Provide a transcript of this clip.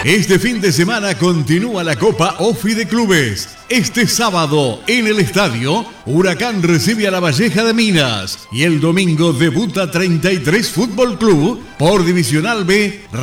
Este fin de semana continúa la Copa OFI de Clubes. Este sábado, en el estadio, Huracán recibe a La Valleja de Minas. Y el domingo debuta 33 Fútbol Club por Divisional B.